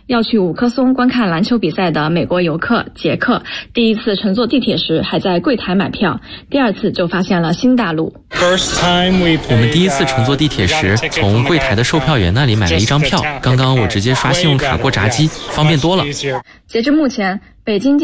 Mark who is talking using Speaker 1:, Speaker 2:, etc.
Speaker 1: 要去五棵松观看篮球比赛的美国游客杰克，第一次乘坐地铁时还在柜台买票，第二次就发现了新大陆。
Speaker 2: 我们第一次乘坐地铁时，从柜台的售票员那里买了一张票，刚刚我直接刷信用卡过闸机，方便多了。
Speaker 1: 截至目前，北京